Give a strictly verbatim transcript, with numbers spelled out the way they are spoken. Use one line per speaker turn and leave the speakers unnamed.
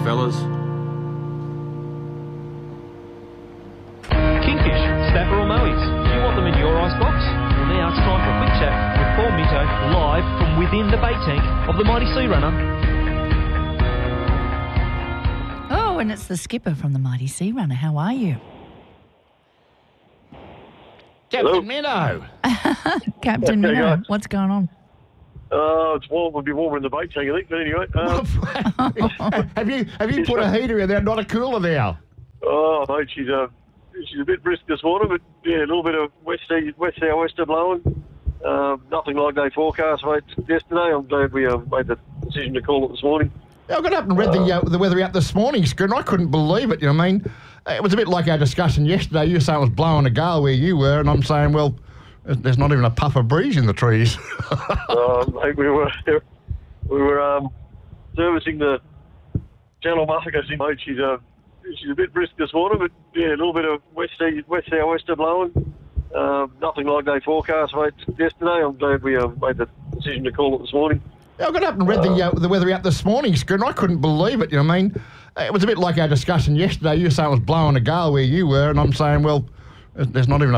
fellas.
Kingfish, snapper or mowies? Do you want them in your icebox? Well, now it's time for a quick chat with Paul Minto, live from within the bait tank of the Mighty Sea Runner.
Oh, and it's the skipper from the Mighty Sea Runner. How are you?
Captain Minnow.
Captain
There you
Minnow,
go.
what's going on?
Uh, it's warm. It'll be warmer in the bait tank, I think. But anyway, um,
have you have you put a heater in there, not a cooler now?
oh mate, she's uh, she's a bit brisk this morning, but yeah, a little bit of west sea, west sou'wester blowing. Uh, nothing like they forecast mate yesterday. I'm glad we uh, made the decision to call it this morning.
Yeah, I got up and read the uh, the weather out this morning, Scott, and I couldn't believe it. You know what I mean? It was a bit like our discussion yesterday. You were saying it was blowing a gale where you were, and I'm saying, well, there's not even a puff of breeze in the trees.
uh, mate, we were we were um, servicing the channel markers. Mate, she's uh, she's a bit brisk this morning, but yeah, a little bit of west sea, west sou'wester blowing. Uh, nothing like they forecast mate yesterday. I'm glad we uh, made the decision to call it this morning.
Yeah, I got up and read the uh, the weather out this morning, Scott, and I couldn't believe it. You know what I mean? It was a bit like our discussion yesterday. You were saying it was blowing a gale where you were, and I'm saying, well, there's not even a